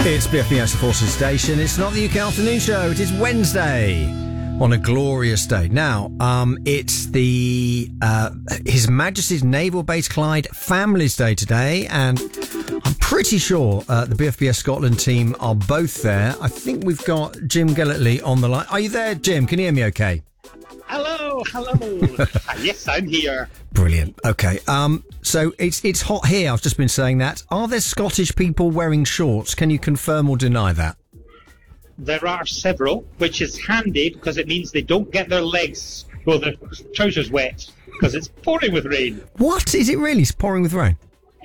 It's BFBS Forces Station. It's not the UK afternoon show. It is Wednesday on a glorious day. Now, it's the His Majesty's Naval Base Clyde Families Day today, and I'm pretty sure the BFBS Scotland team are both there. I think we've got Jim Gellertley on the line. Are you there, Jim? Can you hear me okay? Hello. Yes, I'm here. Brilliant. Okay. So it's hot here. I've just been saying that. Are there Scottish people wearing shorts? Can you confirm or deny that? There are several, which is handy because it means they don't get their legs, well, their trousers wet because it's pouring with rain. What? Is it really pouring with rain?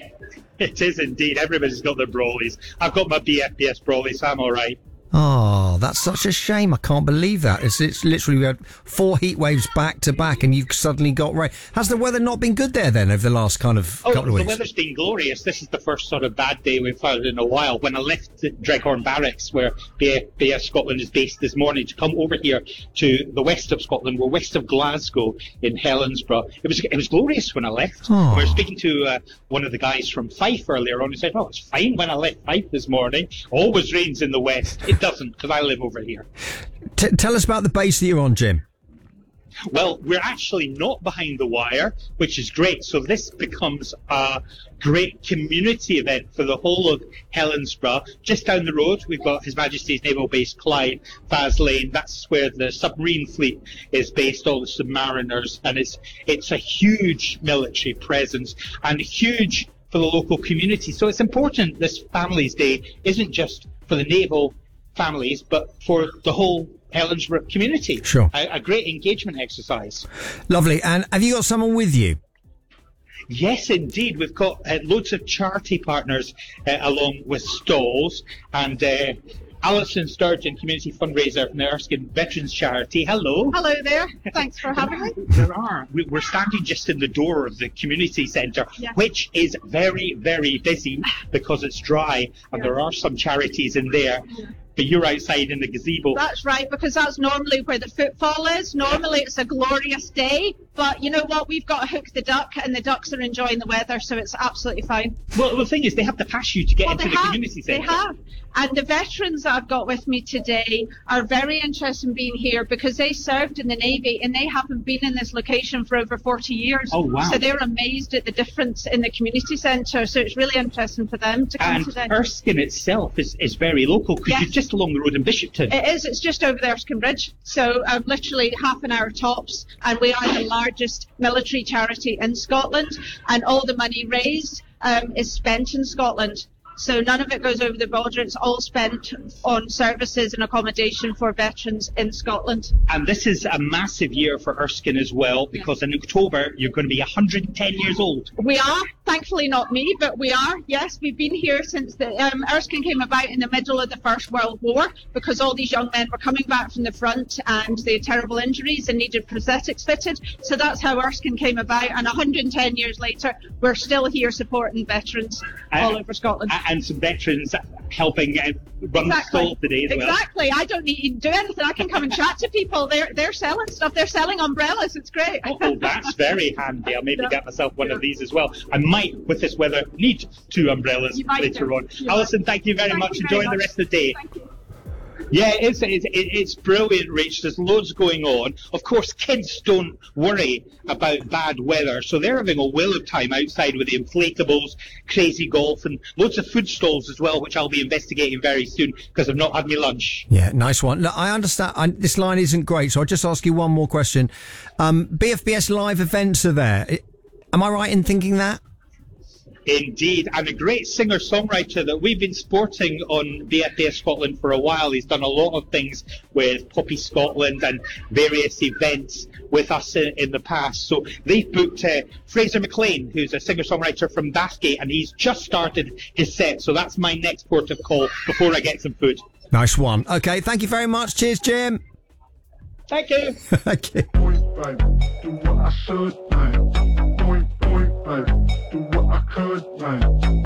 It is indeed. Everybody's got their brollies. I've got my BFBS brollies, so I'm all right. Oh, that's such a shame. I can't believe that. It's literally we had 4 heat waves back to back and you've suddenly got rain. Has the weather not been good there then over the last couple of weeks? The weather's been glorious. This is the first sort of bad day we've had in a while. When I left Dreghorn Barracks, where BFBS Scotland is based this morning, to come over here to the west of Scotland, we're west of Glasgow in Helensburgh. It was glorious when I left. Oh. We were speaking to one of the guys from Fife earlier on. He said, it's fine when I left Fife this morning. Always rains in the west. It doesn't, because I live over here. Tell us about the base that you're on, Jim. Well, we're actually not behind the wire, which is great. So this becomes a great community event for the whole of Helensburgh. Just down the road, we've got His Majesty's Naval Base Clyde, Faslane. That's where the submarine fleet is based, all the submariners. And it's a huge military presence and huge for the local community. So it's important this Families Day isn't just for the naval families, but for the whole Helensburgh community. Sure. A great engagement exercise. Lovely. And have you got someone with you? Yes, indeed. We've got loads of charity partners along with stalls, and Alison Sturgeon, community fundraiser from the Erskine Veterans Charity. Hello. Hello there. Thanks for having me. We're standing just in the door of the community centre, Yes. which is very, very busy because it's dry, and there are some charities in there. Yeah. But you're outside in the gazebo. That's right, because that's normally where the footfall is. Normally it's a glorious day, but you know what? We've got to hook the duck, and the ducks are enjoying the weather, so it's absolutely fine. Well, the thing is, they have to pass you to get into the community centre. They have. And the veterans that I've got with me today are very interested in being here because they served in the Navy and they haven't been in this location for over 40 years. Oh, wow. So they're amazed at the difference in the community centre. So it's really interesting for them to come today. And Erskine itself is very local because Yes. you're just along the road in Bishopton. It is. It's just over the Erskine Bridge. So literally half an hour tops. And we are the largest military charity in Scotland. And all the money raised is spent in Scotland. So none of it goes over the border. It's all spent on services and accommodation for veterans in Scotland. And this is a massive year for Erskine as well, because in October you're going to be 110 years old. We are. Thankfully not me, but we are. Yes, we've been here since the Erskine came about in the middle of the First World War because all these young men were coming back from the front and they had terrible injuries and needed prosthetics fitted. So that's how Erskine came about. And 110 years later, we're still here supporting veterans all over Scotland. And some veterans helping run the stall today as well. Exactly. I don't need to do anything. I can come and chat to people. They're selling stuff. They're selling umbrellas. It's great. Oh, that's very handy. I'll maybe get myself one of these as well. I might, with this weather, need 2 umbrellas later on. Alison, thank you very much. Enjoy the rest of the day. Thank you. Yeah, it's brilliant, Rach. There's loads going on. Of course, kids don't worry about bad weather, so they're having a whale of time outside with the inflatables, crazy golf, and loads of food stalls as well, which I'll be investigating very soon because I've not had my lunch. Yeah, nice one. Look, I understand this line isn't great, so I'll just ask you one more question. BFBS live events are there. Am I right in thinking that? Indeed, and a great singer-songwriter that we've been sporting on BFBS Scotland for a while. He's done a lot of things with Poppy Scotland and various events with us in the past. So they've booked Fraser McLean, who's a singer-songwriter from Bathgate, and he's just started his set. So that's my next port of call before I get some food. Nice one. Okay, thank you very much. Cheers, Jim. Thank you. Thank you. Do what I should, man. Point, baby. Do what I could, man.